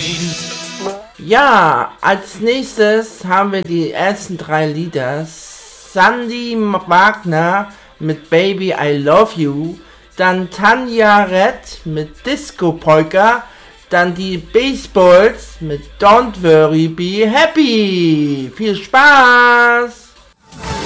Ja, als nächstes haben wir die ersten 3 Lieder. Sandy Wagner mit Baby I Love You, dann Tanja Red mit Disco Polka, dann die Baseballs mit Don't Worry Be Happy. Viel Spaß!